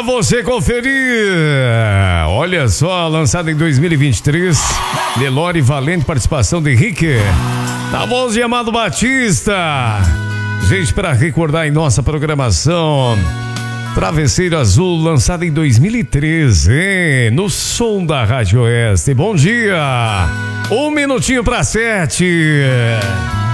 pra você conferir. Olha só, lançado em 2023, Nelore Valente, participação de Henrique, na voz de Amado Batista. Gente, para recordar em nossa programação, Travesseiro Azul, lançado em 2013, no som da Rádio Oeste. Bom dia, 1 minutinho para 7.